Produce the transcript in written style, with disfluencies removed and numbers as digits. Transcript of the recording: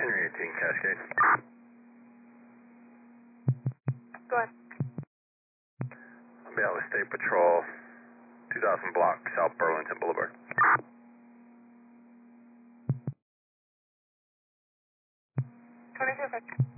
Henry 18 Cascade. Go ahead. Valley State Patrol, 2000 block, South Burlington Boulevard. 2250.